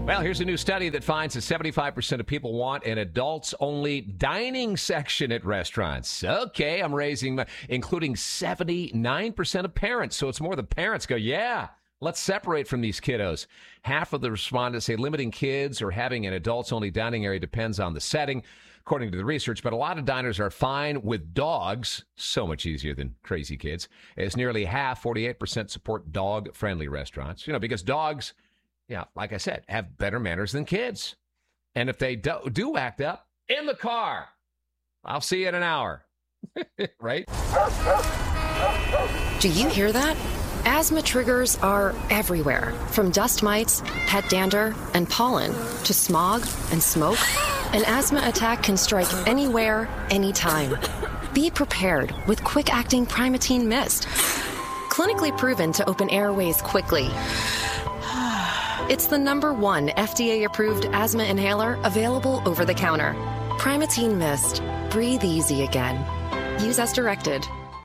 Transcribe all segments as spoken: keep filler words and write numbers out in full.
Well, here's a new study that finds that seventy-five percent of people want an adults-only dining section at restaurants. Okay, I'm raising my, including seventy-nine percent of parents. So it's more the parents go, yeah, let's separate from these kiddos. Half of the respondents say limiting kids or having an adults-only dining area depends on the setting, according to the research. But a lot of diners are fine with dogs. So much easier than crazy kids. As nearly half, forty-eight percent, support dog-friendly restaurants. You know, because dogs... Yeah, like I said, have better manners than kids. And if they do, do act up, in the car. I'll see you in an hour. Right? Do you hear that? Asthma triggers are everywhere. From dust mites, pet dander, and pollen to smog and smoke. An asthma attack can strike anywhere, anytime. Be prepared with quick-acting Primatene Mist. Clinically proven to open airways quickly. It's the number one F D A-approved asthma inhaler available over the counter. Primatene Mist. Breathe easy again. Use as directed.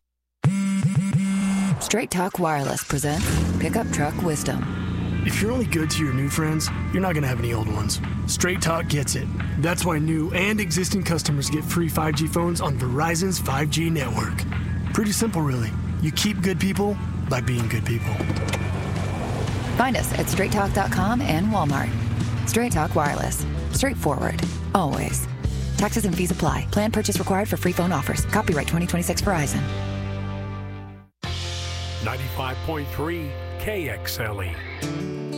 Straight Talk Wireless presents Pickup Truck Wisdom. If you're only good to your new friends, you're not going to have any old ones. Straight Talk gets it. That's why new and existing customers get free five G phones on Verizon's five G network. Pretty simple, really. You keep good people by being good people. Find us at straight talk dot com and Walmart. Straight Talk Wireless. Straightforward. Always. Taxes and fees apply. Plan purchase required for free phone offers. Copyright twenty twenty-six Verizon. ninety-five point three K X L E.